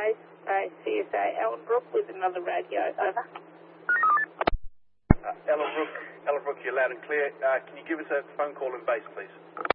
base, CSA Ellenbrook with another radio. Over. Ellenbrook, you're loud and clear. Can you give us a phone call in base, please?